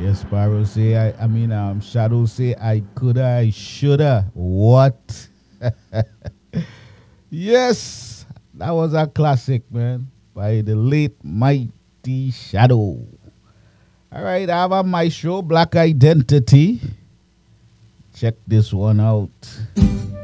Sparrow say, Shadow say, I coulda, I shoulda. What? Yes, that was a classic, man, by the late Mighty Shadow. All right, I have a Maestro, Black Identity. Check this one out.